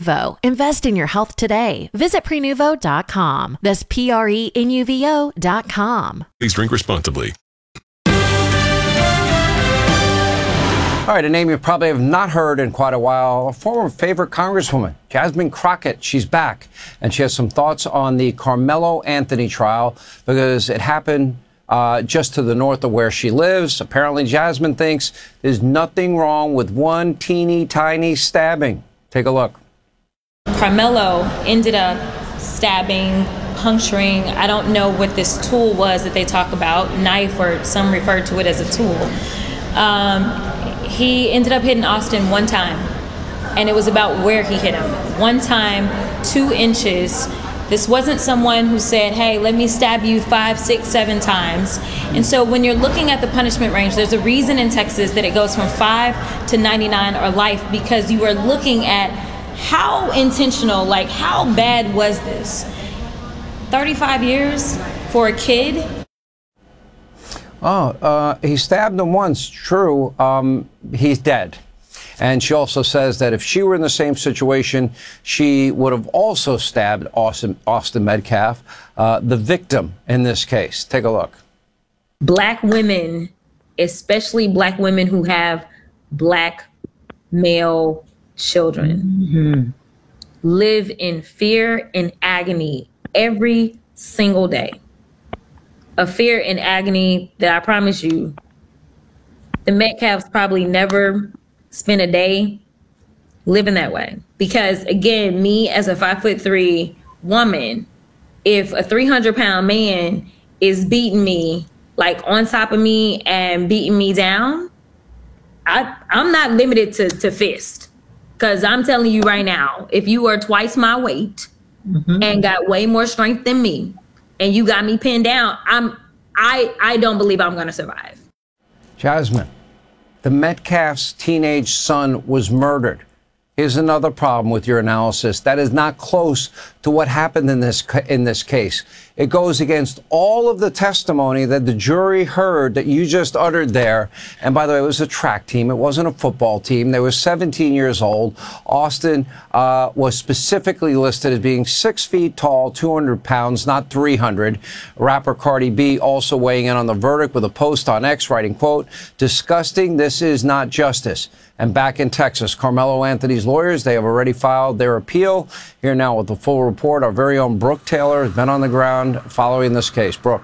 Prenuvo. Invest in your health today. Visit Prenuvo.com. That's Prenuvo.com. Please drink responsibly. All right, a name you probably have not heard in quite a while, a former favorite Congresswoman, Jasmine Crockett. She's back, and she has some thoughts on the Carmelo Anthony trial because it happened just to the north of where she lives. Apparently, Jasmine thinks there's nothing wrong with one teeny tiny stabbing. Take a look. Carmelo ended up stabbing, puncturing. I don't know what this tool was that they talk about, knife, or some refer to it as a tool. He ended up hitting Austin one time, and it was about where he hit him. One time, 2 inches. This wasn't someone who said, hey, let me stab you 5, 6, 7 times. And so when you're looking at the punishment range, there's a reason in Texas that it goes from 5 to 99 or life, because you are looking at how intentional, like how bad was this? 35 years for a kid? He stabbed him once. True. He's dead. And she also says that if she were in the same situation, she would have also stabbed Austin Metcalf, the victim in this case. Take a look. Black women, especially black women who have black male children, live in fear and agony every single day. A fear and agony that I promise you, the Metcalfs probably never spent a day living that way. Because again, me as a 5'3" woman, if a 300-pound man is beating me, like on top of me and beating me down, I'm not limited to fist. Because I'm telling you right now, if you are twice my weight and got way more strength than me, and you got me pinned down, I don't believe I'm going to survive. Jasmine, the Metcalf's teenage son was murdered. Here's another problem with your analysis. That is not close to what happened in this case. It goes against all of the testimony that the jury heard that you just uttered there. And by the way, it was a track team. It wasn't a football team. They were 17 years old. Austin was specifically listed as being 6 feet tall, 200 pounds, not 300. Rapper Cardi B also weighing in on the verdict with a post on X writing, quote, "Disgusting. This is not justice." And back in Texas, Carmelo Anthony's lawyers, they have already filed their appeal. Here now with the full report, our very own Brooke Taylor has been on the ground following this case. Brooke.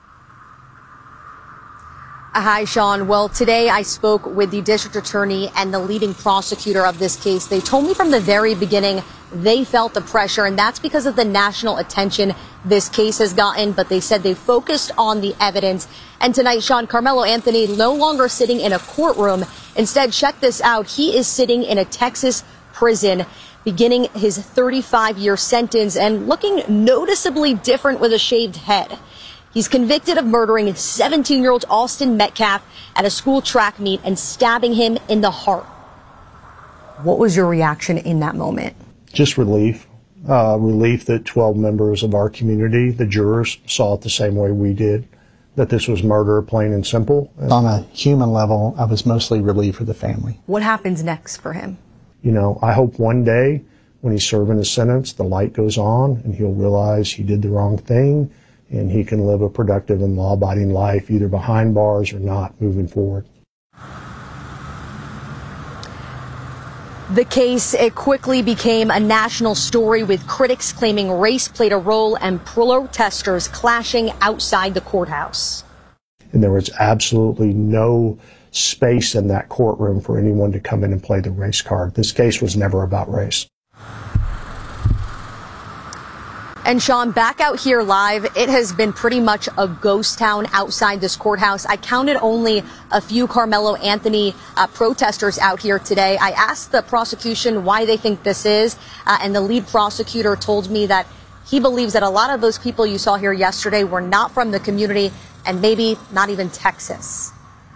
Hi, Sean. Well, today I spoke with the district attorney and the leading prosecutor of this case. They told me from the very beginning they felt the pressure, and that's because of the national attention this case has gotten. But they said they focused on the evidence. And tonight, Sean, Carmelo Anthony no longer sitting in a courtroom. Instead, check this out. He is sitting in a Texas prison, beginning his 35-year sentence and looking noticeably different with a shaved head. He's convicted of murdering 17-year-old Austin Metcalf at a school track meet and stabbing him in the heart. What was your reaction in that moment? Just relief. Relief that 12 members of our community, the jurors, saw it the same way we did, that this was murder, plain and simple. On a human level, I was mostly relieved for the family. What happens next for him? You know, I hope one day when he's serving his sentence, the light goes on and he'll realize he did the wrong thing and he can live a productive and law-abiding life, either behind bars or not, moving forward. The case, it quickly became a national story, with critics claiming race played a role and protesters clashing outside the courthouse. And there was absolutely no space in that courtroom for anyone to come in and play the race card. This case was never about race. And Sean, back out here live, it has been pretty much a ghost town outside this courthouse. I counted only a few Carmelo Anthony protesters out here today. I asked the prosecution why they think this is, and the lead prosecutor told me that he believes that a lot of those people you saw here yesterday were not from the community and maybe not even Texas.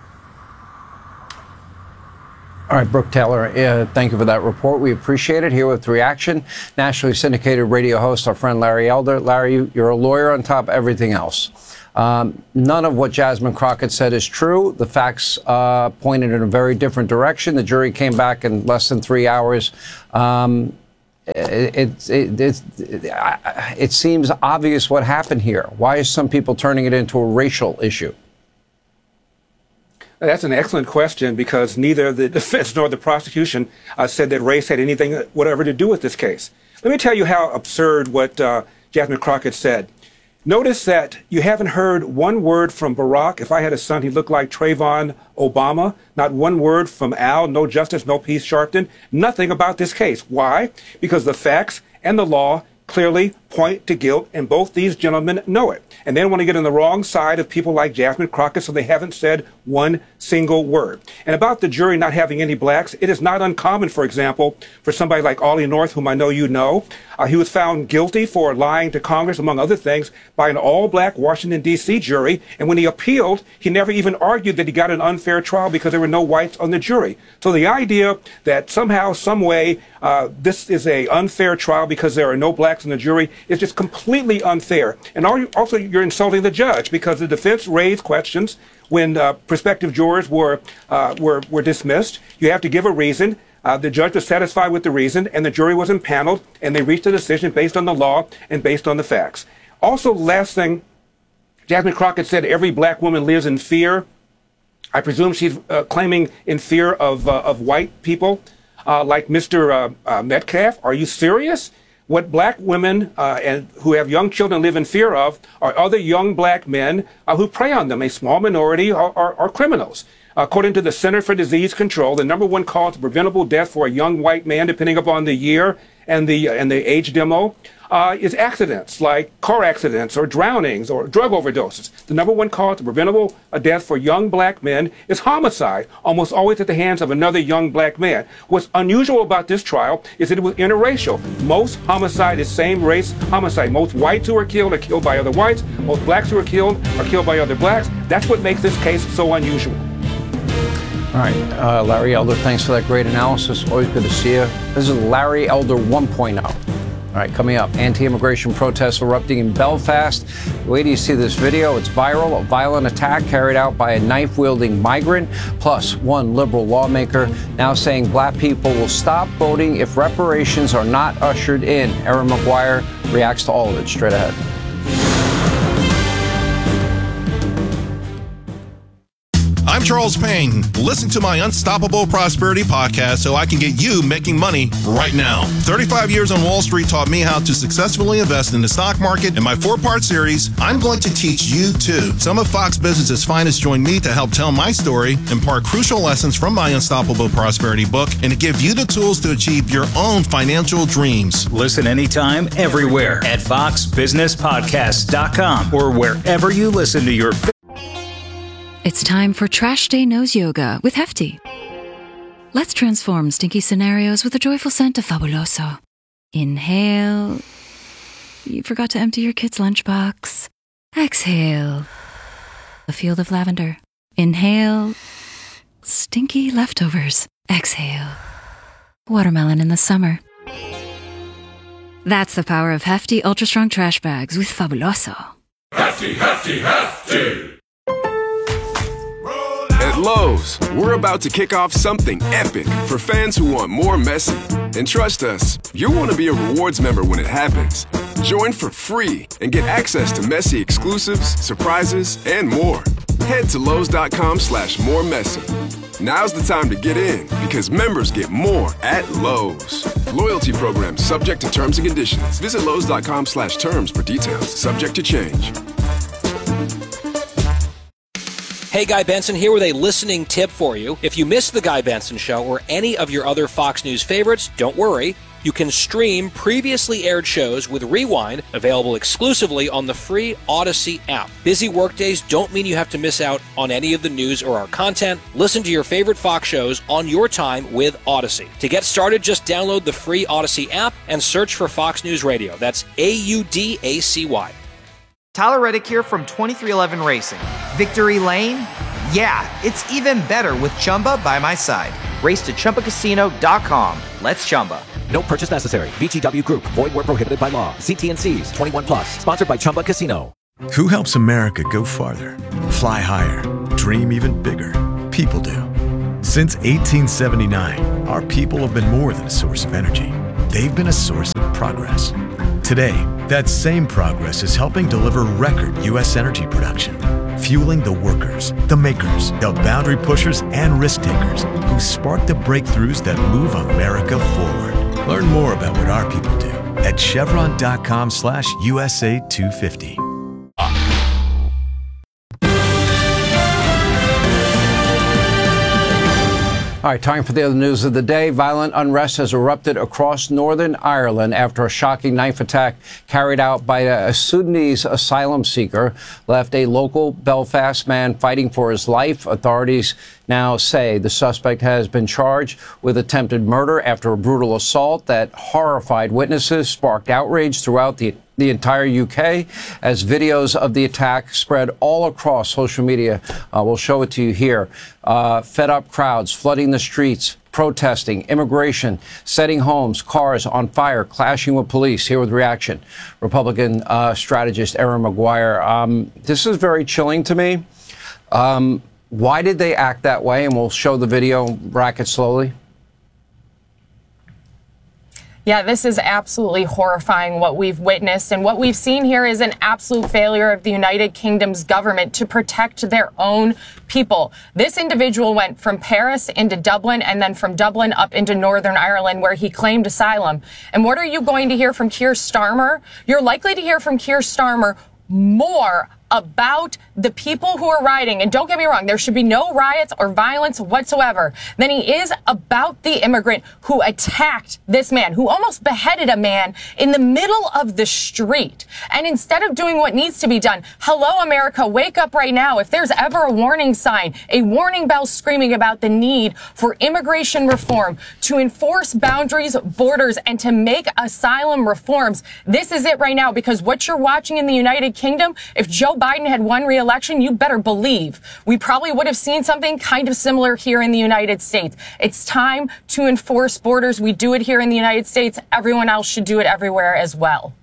All right, Brooke Taylor, thank you for that report. We appreciate it. Here with Reaction, nationally syndicated radio host, our friend Larry Elder. Larry, you're a lawyer on top of everything else. None of what Jasmine Crockett said is true. The facts pointed in a very different direction. The jury came back in less than 3 hours. It seems obvious what happened here. Why are some people turning it into a racial issue? That's an excellent question, because neither the defense nor the prosecution said that race had anything whatever to do with this case. Let me tell you how absurd what Jasmine Crockett said. Notice that you haven't heard one word from Barack. If I had a son, he'd look like Trayvon Obama. Not one word from Al, no Justice, no Peace Sharpton. Nothing about this case. Why? Because the facts and the law clearly point to guilt, and both these gentlemen know it. And they want to get on the wrong side of people like Jasmine Crockett, so they haven't said one single word. And about the jury not having any blacks, it is not uncommon, for example, for somebody like Ollie North, whom I know you know. He was found guilty for lying to Congress, among other things, by an all-black Washington, D.C. jury. And when he appealed, he never even argued that he got an unfair trial because there were no whites on the jury. So the idea that somehow, some way, this is an unfair trial because there are no blacks in the jury is just completely unfair. And also, you're insulting the judge, because the defense raised questions when prospective jurors were dismissed. You have to give a reason. The judge was satisfied with the reason, and the jury was impaneled, and they reached a decision based on the law and based on the facts. Also, last thing, Jasmine Crockett said every black woman lives in fear. I presume she's claiming in fear of white people like Mr. Metcalf. Are you serious? What black women and who have young children live in fear of are other young black men who prey on them. A small minority are criminals. According to the Center for Disease Control, the number one cause of preventable death for a young white man, depending upon the year and the age demo, is accidents like car accidents or drownings or drug overdoses. The number one cause of preventable death for young black men is homicide, almost always at the hands of another young black man. What's unusual about this trial is that it was interracial. Most homicide is same race homicide. Most whites who are killed by other whites. Most blacks who are killed by other blacks. That's what makes this case so unusual. All right, Larry Elder, thanks for that great analysis. Always good to see you. This is Larry Elder 1.0. All right, coming up, anti-immigration protests erupting in Belfast. Wait till you see this video. It's viral. A violent attack carried out by a knife-wielding migrant, plus one liberal lawmaker now saying black people will stop voting if reparations are not ushered in. Erin McGuire reacts to all of it straight ahead. I'm Charles Payne. Listen to my Unstoppable Prosperity podcast so I can get you making money right now. 35 years on Wall Street taught me how to successfully invest in the stock market. In my 4-part series, I'm going to teach you too. Some of Fox Business's finest join me to help tell my story, impart crucial lessons from my Unstoppable Prosperity book, and to give you the tools to achieve your own financial dreams. Listen anytime, everywhere at foxbusinesspodcast.com or wherever you listen to your It's time for Trash Day Nose Yoga with Hefty. Let's transform stinky scenarios with a joyful scent of Fabuloso. Inhale. You forgot to empty your kid's lunchbox. Exhale. A field of lavender. Inhale. Stinky leftovers. Exhale. Watermelon in the summer. That's the power of Hefty Ultra Strong Trash Bags with Fabuloso. Hefty, Hefty, Hefty! At Lowe's, we're about to kick off something epic for fans who want more Messi. And trust us, you'll want to be a rewards member when it happens. Join for free and get access to Messi exclusives, surprises, and more. Head to Lowe's.com/moremessy. Now's the time to get in because members get more at Lowe's. Loyalty program subject to terms and conditions. Visit Lowe's.com/terms for details. Subject to change. Hey, Guy Benson here with a listening tip for you. If you missed The Guy Benson Show or any of your other Fox News favorites, don't worry. You can stream previously aired shows with Rewind, available exclusively on the free Odyssey app. Busy workdays don't mean you have to miss out on any of the news or our content. Listen to your favorite Fox shows on your time with Odyssey. To get started, just download the free Odyssey app and search for Fox News Radio. That's AUDACY. Tyler Reddick here from 2311 Racing. Victory Lane? Yeah, it's even better with Chumba by my side. Race to ChumbaCasino.com. Let's Chumba. No purchase necessary. VGW Group. Void where prohibited by law. See T&Cs. 21 plus. Sponsored by Chumba Casino. Who helps America go farther? Fly higher. Dream even bigger. People do. Since 1879, our people have been more than a source of energy. they've been a source of progress. Today, that same progress is helping deliver record U.S. energy production, fueling the workers, the makers, the boundary pushers, and risk takers who spark the breakthroughs that move America forward. Learn more about what our people do at chevron.com/USA 250. All right, time for the other news of the day. Violent unrest has erupted across Northern Ireland after a shocking knife attack carried out by a Sudanese asylum seeker left a local Belfast man fighting for his life. Authorities now say the suspect has been charged with attempted murder after a brutal assault that horrified witnesses, sparked outrage throughout the entire UK as videos of the attack spread all across social media. We'll show it to you here. Fed up crowds flooding the streets, protesting, immigration, setting homes, cars on fire, clashing with police. Here with reaction, Republican strategist Erin Maguire. This is very chilling to me. Why did they act that way? And we'll show the video, rack it slowly. Yeah, this is absolutely horrifying what we've witnessed. And what we've seen here is an absolute failure of the United Kingdom's government to protect their own people. This individual went from Paris into Dublin and then from Dublin up into Northern Ireland where he claimed asylum. And what are you going to hear from Keir Starmer? You're likely to hear from Keir Starmer more about the people who are rioting, and don't get me wrong, there should be no riots or violence whatsoever, than he is about the immigrant who attacked this man, who almost beheaded a man in the middle of the street. And instead of doing what needs to be done, hello, America, wake up right now. If there's ever a warning sign, a warning bell screaming about the need for immigration reform, to enforce boundaries, borders, and to make asylum reforms, this is it right now, because what you're watching in the United Kingdom, if Joe Biden had won re-election, you better believe we probably would have seen something kind of similar here in the United States. It's time to enforce borders. We do it here in the United States. Everyone else should do it everywhere as well.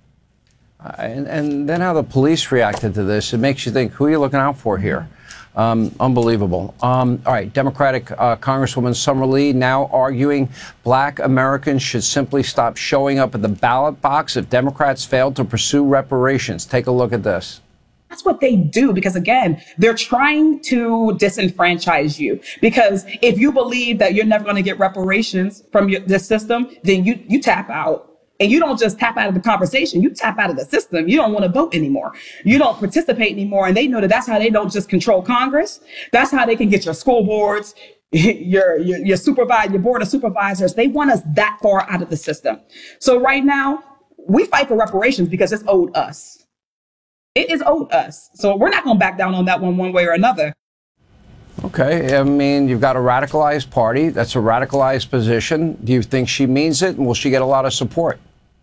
And then how the police reacted to this, it makes you think, who are you looking out for here? Unbelievable. All right, Democratic Congresswoman Summer Lee now arguing black Americans should simply stop showing up at the ballot box if Democrats fail to pursue reparations. Take a look at this. That's what they do, because again, they're trying to disenfranchise you, because if you believe that you're never going to get reparations from this system, then you tap out. And you don't just tap out of the conversation, you tap out of the system. You don't want to vote anymore. You don't participate anymore. And they know that that's how they don't just control Congress. That's how they can get your school boards, your board of supervisors. They want us that far out of the system. So right now, we fight for reparations because it's owed us. It is owed us. So we're not going to back down on that one way or another. Okay. I mean, you've got a radicalized party. That's a radicalized position. Do you think she means it? And will she get a lot of support?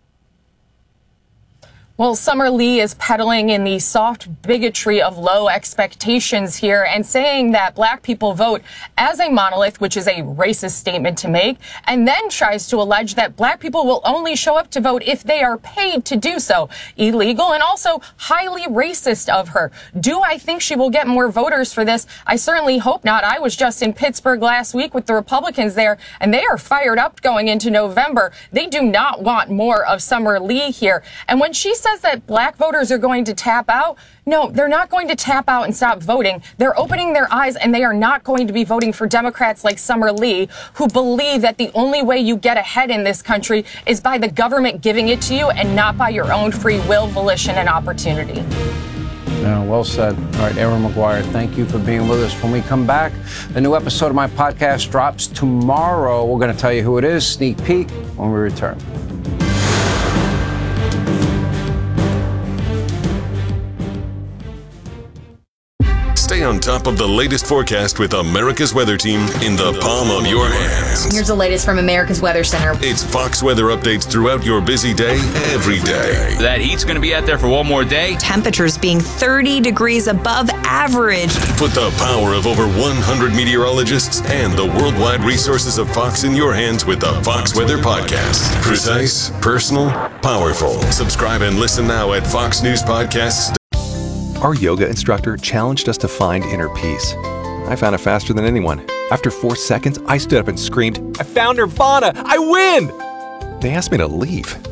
Well, Summer Lee is peddling in the soft bigotry of low expectations here and saying that black people vote as a monolith, which is a racist statement to make, and then tries to allege that black people will only show up to vote if they are paid to do so. Illegal and also highly racist of her. Do I think she will get more voters for this? I certainly hope not. I was just in Pittsburgh last week with the Republicans there, and they are fired up going into November. They do not want more of Summer Lee here. And when she says that black voters are going to tap out, no, they're not going to tap out and stop voting. They're opening their eyes, and they are not going to be voting for Democrats like Summer Lee, who believe that the only way you get ahead in this country is by the government giving it to you and not by your own free will, volition, and opportunity. Yeah, well said. All right, Erin Maguire, thank you for being with us. When we come back, a new episode of my podcast drops tomorrow. We're going to tell you who it is, sneak peek, when we return. Stay on top of the latest forecast with America's Weather Team in the palm of your hands. Here's the latest from America's Weather Center. It's Fox weather updates throughout your busy day, every day. That heat's going to be out there for one more day. Temperatures being 30 degrees above average. Put the power of over 100 meteorologists and the worldwide resources of Fox in your hands with the Fox Weather Podcast. Precise, personal, powerful. Subscribe and listen now at foxnewspodcasts.com. Our yoga instructor challenged us to find inner peace. I found it faster than anyone. After 4 seconds, I stood up and screamed, "I found Nirvana! I win!" They asked me to leave.